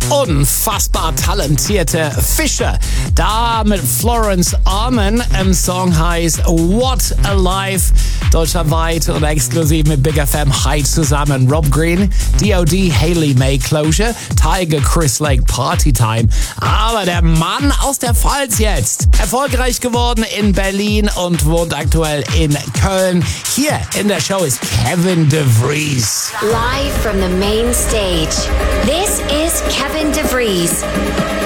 unfassbar talentierte Fischer. Da mit Florence Arman. Im Song heißt What a Life. Deutschlandweit und exklusiv mit Big FM High zusammen. Rob Green, D.O.D, Hayley May Closure, Tiger, Chris Lake, Party Time. Aber der Mann aus der Pfalz jetzt. Erfolgreich geworden in Berlin und wohnt aktuell in Köln. Hier in der Show ist Kevin DeVries. Live from the main stage. This is Kevin DeVries.